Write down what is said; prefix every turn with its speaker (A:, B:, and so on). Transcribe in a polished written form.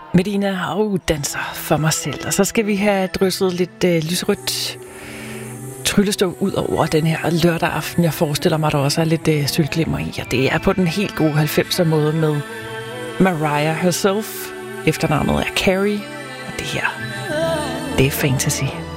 A: Medina danser for mig selv. Og så skal vi have drysset lidt lysrødt tryllestøv ud over den her lørdag aften. Jeg forestiller mig, at der også er lidt sølvglimmer i. Og det er på den helt gode 90'er måde med Mariah herself. Efternavnet er Carrie. Og det her, det er fantasy.